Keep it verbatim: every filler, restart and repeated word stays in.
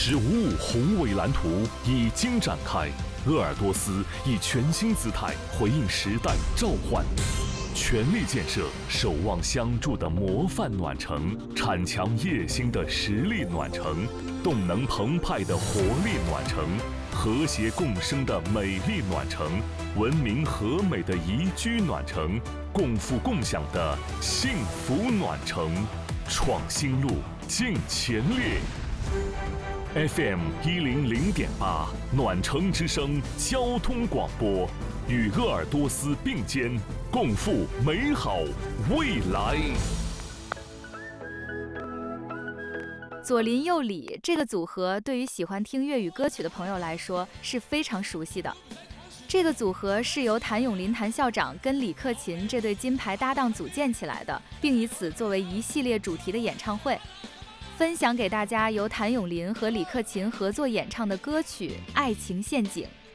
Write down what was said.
十五五宏伟蓝图已经展开，鄂尔多斯以全新姿态回应时代召唤，全力建设守望相助的模范暖城，铲强业兴的实力暖城，动能澎湃的活力暖城，和谐共生的美丽暖城，文明和美的宜居暖城，共富共享的幸福暖城。创新路，尽全力。F M 一零零点八，暖城之声交通广播，与鄂尔多斯并肩，共赴美好未来。 左邻右里这个组合对于喜欢听粤语歌曲的朋友来说是非常熟悉的。这个组合是由谭咏麟谭校长跟李克勤这对金牌搭档组建起来的，并以此作为一系列主题的演唱会。分享给大家由谭咏麟和李克勤合作演唱的歌曲《爱情陷阱》。